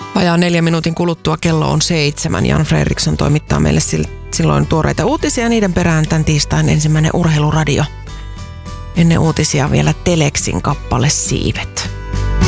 Vajaan 4 minuutin kuluttua kello on 7. Jan Fredriksson toimittaa meille silloin tuoreita uutisia. Niiden perään tämän tiistain ensimmäinen urheiluradio. Ennen uutisia vielä Telexin kappale Siivet.